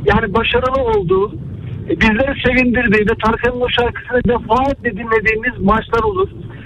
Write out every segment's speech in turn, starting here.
yani başarılı olduğu, bizleri sevindirdiği ve Tarkan'ın o şarkısını defaatle dinlediğimiz maçlar olur.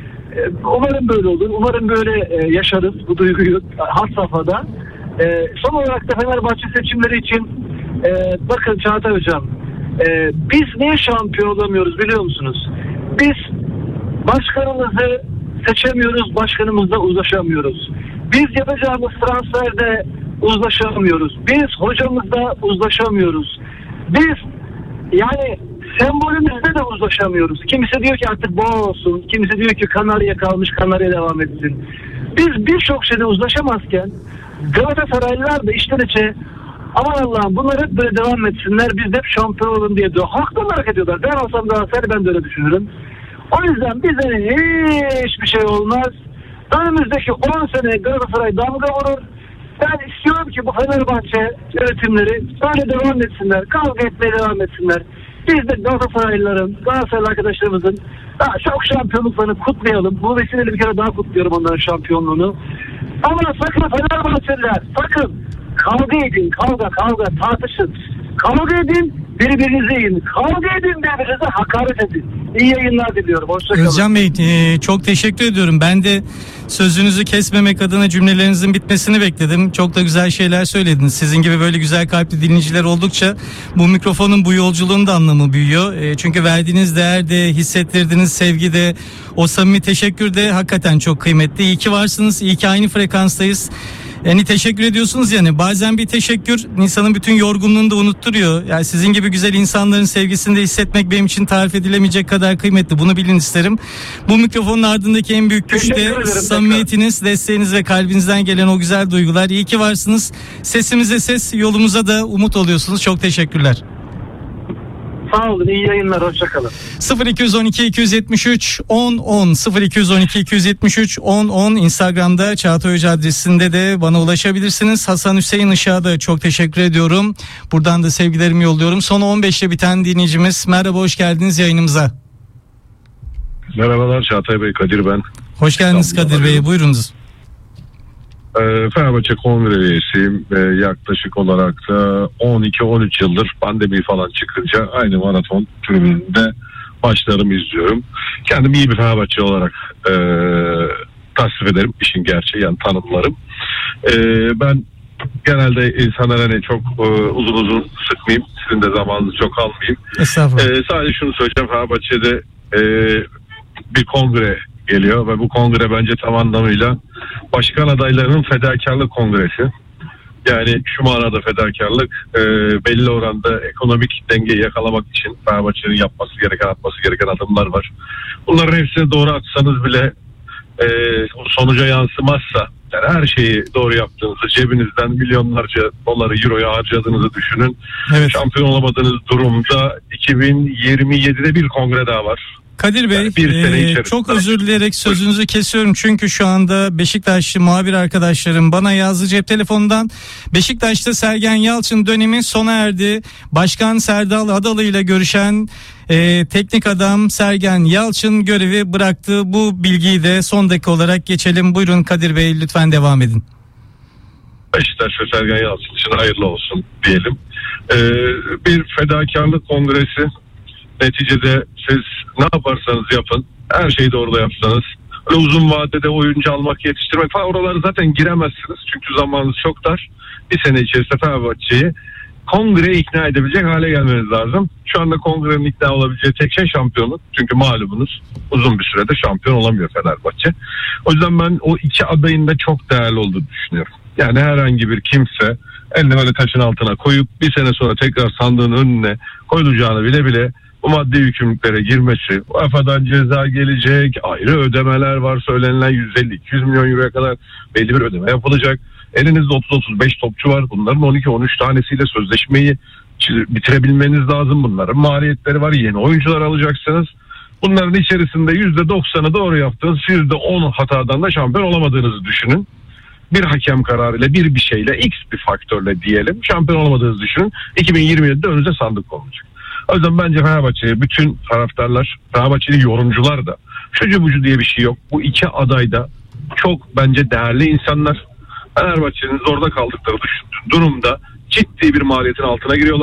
Umarım böyle olur. Umarım böyle yaşarız bu duyguyu had safhada. Son olarak da Fenerbahçe seçimleri için bakın Çağatay Hocam, biz niye şampiyon olamıyoruz biliyor musunuz? Biz başkanımızı seçemiyoruz, başkanımızla uzlaşamıyoruz. Biz yapacağımız transferde uzlaşamıyoruz. Biz hocamızla uzlaşamıyoruz. Biz yani sembolümüzde de uzlaşamıyoruz. Kimisi diyor ki artık boğa olsun. Kimisi diyor ki Kanarya kalmış, Kanarya devam etsin. Biz birçok şeyde uzlaşamazken Galatasaraylılar da içten içe aman Allah'ım bunlar hep böyle devam etsinler, biz de hep şampiyon olun diye diyor. Haklı olarak ediyorlar. Ben olsam Galatasaray'ı ben de öyle düşünürüm. O yüzden bize hiçbir şey olmaz. Önümüzdeki 10 sene Galatasaray damga vurur. Ben istiyorum ki bu Fenerbahçe yönetimleri böyle devam etsinler. Kavga etmeye devam etsinler. Biz de Galatasaraylıların, Galatasaraylı arkadaşlarımızın daha çok şampiyonluklarını kutlayalım. Bu vesileyle bir kere daha kutluyorum onların şampiyonluğunu. Ama sakın Fenerbahçeliler, sakın kavga edin, kavga tartışın. Kavga edin, birbirinize yiyin. Kavga edin, birbirinize hakaret edin. İyi yayınlar diliyorum. Hoşçakalın. Özcan Bey çok teşekkür ediyorum. Ben de sözünüzü kesmemek adına cümlelerinizin bitmesini bekledim. Çok da güzel şeyler söylediniz. Sizin gibi böyle güzel kalpli dinleyiciler oldukça bu mikrofonun bu yolculuğun da anlamı büyüyor. Çünkü verdiğiniz değer de, hissettirdiğiniz sevgi de, o samimi teşekkür de hakikaten çok kıymetli. İyi ki varsınız. İyi ki aynı frekanstayız. Yani teşekkür ediyorsunuz yani. Bazen bir teşekkür insanın bütün yorgunluğunu da unutturuyor. Yani sizin gibi güzel insanların sevgisini de hissetmek benim için tarif edilemeyecek kadar kıymetli. Bunu bilin isterim. Bu mikrofonun ardındaki en büyük güç de samimiyetiniz, desteğiniz ve kalbinizden gelen o güzel duygular. İyi ki varsınız. Sesimize ses, yolumuza da umut oluyorsunuz. Çok teşekkürler. Sağ olun, iyi yayınlar, hoşçakalın. 0212 273 1010 0212 273 1010 Instagram'da Çağatay Hoca adresinde de bana ulaşabilirsiniz. Hasan Hüseyin Işık'a da çok teşekkür ediyorum. Buradan da sevgilerimi yolluyorum. Son 15'le biten dinleyicimiz. Merhaba, hoş geldiniz yayınımıza. Merhabalar Çağatay Bey, Kadir ben. Hoş geldiniz Kadir Bey, buyurunuz. Fenerbahçe kongre üyesiyim. Yaklaşık olarak da 12-13 yıldır pandemi falan çıkınca aynı maraton tribününde maçlarımı izliyorum. Kendim iyi bir Fenerbahçe olarak tasvip ederim, işin gerçeği, yani tanımlarım. Ben genelde insanlara hani çok uzun sıkmayayım, sizin de zamanınızı çok almayayım. Estağfurullah. Sadece şunu söyleyeceğim, Fenerbahçe'de bir kongre geliyor ve bu kongre bence tam anlamıyla başkan adaylarının fedakarlık kongresi. Yani şu manada fedakarlık, belli oranda ekonomik dengeyi yakalamak için Fenerbahçe'nin atması gereken adımlar var. Bunların hepsini doğru atsanız bile sonuca yansımazsa, yani her şeyi doğru yaptığınızı, cebinizden milyonlarca doları, euroyu harcadığınızı düşünün. Evet. Şampiyon olamadığınız durumda 2027'de bir kongre daha var. Kadir Bey, çok özür dileyerek sözünüzü kesiyorum çünkü şu anda Beşiktaşlı muhabir arkadaşlarım bana yazdı cep telefonundan. Beşiktaş'ta Sergen Yalçın dönemi sona erdi. Başkan Serdal Adalı ile görüşen teknik adam Sergen Yalçın görevi bıraktı. Bu bilgiyi de son dakika olarak geçelim. Buyurun Kadir Bey, lütfen devam edin. Beşiktaş ve Sergen Yalçın için hayırlı olsun diyelim. Bir fedakarlık kongresi. Neticede siz ne yaparsanız yapın, her şeyi doğru da yapsanız, öyle uzun vadede oyuncu almak, yetiştirmek falan, oralara zaten giremezsiniz. Çünkü zamanınız çok dar. Bir sene içerisinde Fenerbahçe'yi kongreye ikna edebilecek hale gelmeniz lazım. Şu anda kongrenin ikna olabileceği tek şey şampiyonluk. Çünkü malumunuz uzun bir sürede şampiyon olamıyor Fenerbahçe. O yüzden ben o iki adayın da çok değerli olduğunu düşünüyorum. Yani herhangi bir kimse elini böyle taşın altına koyup bir sene sonra tekrar sandığın önüne koyulacağını bile bile bu maddi yükümlülüklere girmesi, UEFA'dan ceza gelecek, ayrı ödemeler var, söylenilen 150-200 milyon euroya kadar belli bir ödeme yapılacak. Elinizde 30-35 topçu var, bunların 12-13 tanesiyle sözleşmeyi bitirebilmeniz lazım. Bunların maliyetleri var, yeni oyuncular alacaksınız. Bunların içerisinde %90'ı doğru yaptığınız, %10 hatadan da şampiyon olamadığınızı düşünün. Bir hakem kararıyla, bir şeyle, X bir faktörle diyelim, şampiyon olamadığınızı düşünün. 2027'de önünüze sandık olacak. O yüzden bence Fenerbahçe'ye bütün taraftarlar, Fenerbahçeli yorumcular da, şucu bucu diye bir şey yok. Bu iki aday da çok bence değerli insanlar. Fenerbahçe'nin zorda kaldıkları durumda ciddi bir maliyetin altına giriyorlar.